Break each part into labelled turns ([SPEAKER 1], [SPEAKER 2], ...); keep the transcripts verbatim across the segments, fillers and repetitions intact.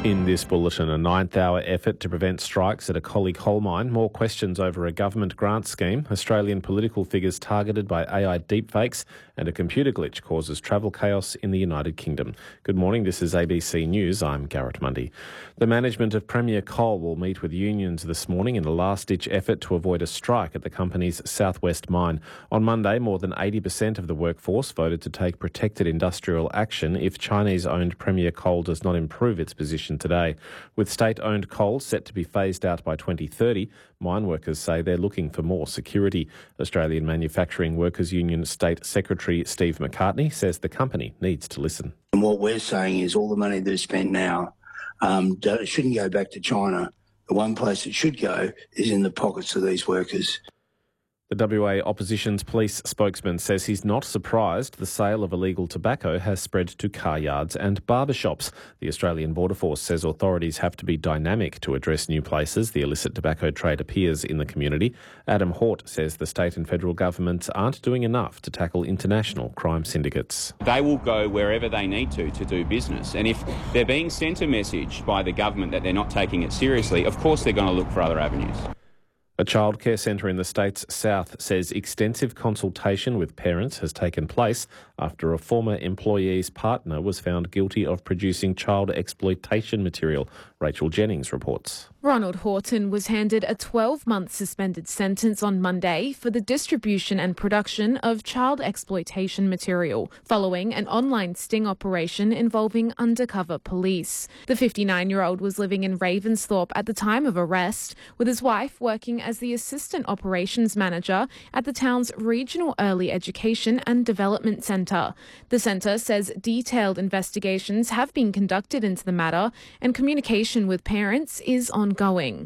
[SPEAKER 1] In this bulletin, a ninth-hour effort to prevent strikes at a collie coal mine, more questions over a government grant scheme, Australian political figures targeted by A I deepfakes, and a computer glitch causes travel chaos in the United Kingdom. Good morning, this is A B C News. I'm Garrett Mundy. The management of Premier Coal will meet with unions this morning in a last-ditch effort to avoid a strike at the company's southwest mine. On Monday, more than eighty percent of the workforce voted to take protected industrial action if Chinese-owned Premier Coal does not improve its position today. With state-owned coal set to be phased out by twenty thirty, mine workers say they're looking for more security. Australian Manufacturing Workers Union State Secretary Steve McCartney says the company needs to listen.
[SPEAKER 2] And what we're saying is all the money that's spent now um, shouldn't go back to China. The one place it should go is in the pockets of these workers.
[SPEAKER 1] The W A Opposition's police spokesman says he's not surprised the sale of illegal tobacco has spread to car yards and barbershops. The Australian Border Force says authorities have to be dynamic to address new places the illicit tobacco trade appears in the community. Adam Hort says the state and federal governments aren't doing enough to tackle international crime syndicates.
[SPEAKER 3] They will go wherever they need to to do business. And if they're being sent a message by the government that they're not taking it seriously, of course they're going to look for other avenues.
[SPEAKER 1] A childcare centre in the state's south says extensive consultation with parents has taken place after a former employee's partner was found guilty of producing child exploitation material. Rachel Jennings reports.
[SPEAKER 4] Ronald Horton was handed a twelve-month suspended sentence on Monday for the distribution and production of child exploitation material, following an online sting operation involving undercover police. The fifty-nine-year-old was living in Ravensthorpe at the time of arrest, with his wife working as the assistant operations manager at the town's Regional Early Education and Development Centre. The centre says detailed investigations have been conducted into the matter and communication with parents is ongoing.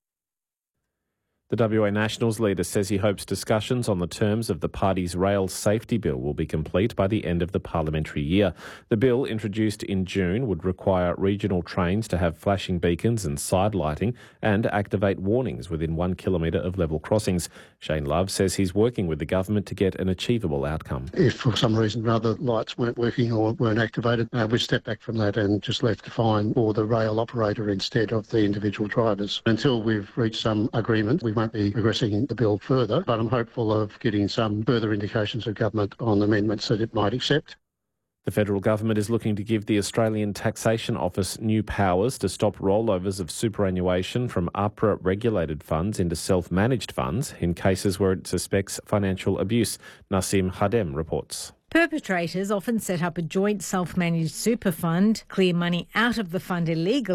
[SPEAKER 4] The W A Nationals leader says he hopes discussions on the terms of the party's rail safety bill will be complete by the end of the parliamentary year. The bill, introduced in June, would require regional trains to have flashing beacons and side lighting and activate warnings within one kilometre of level crossings. Shane Love says he's working with the government to get an achievable outcome.
[SPEAKER 5] If for some reason rather lights weren't working or weren't activated, uh, we stepped back from that and just left the fine for the rail operator instead of the individual drivers. Until we've reached some agreement, we won't be progressing the bill further, but I'm hopeful of getting some further indications of government on amendments that it might accept.
[SPEAKER 1] The federal government is looking to give the Australian Taxation Office new powers to stop rollovers of superannuation from A P R-regulated funds into self-managed funds in cases where it suspects financial abuse. Nassim Khadem reports.
[SPEAKER 6] Perpetrators often set up a joint self-managed super fund, clear money out of the fund illegally,